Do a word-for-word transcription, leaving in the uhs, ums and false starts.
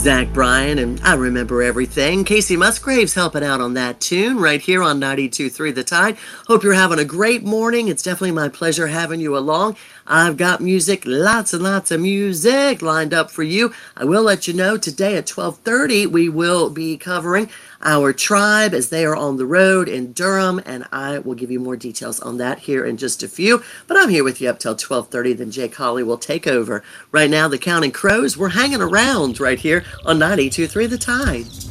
Zach Bryan, and I remember everything. Casey Musgraves helping out on that tune right here on ninety-two point three The Tide. Hope you're having a great morning. It's definitely my pleasure having you along. I've got music, lots and lots of music lined up for you. I will let you know today at twelve thirty we will be covering our tribe as they are on the road in Durham, and I will give you more details on that here in just a few. But I'm here with you up till twelve thirty, then Jake Hawley will take over. Right now, the Counting Crows, we're hanging around right here on ninety-two point three The Tide.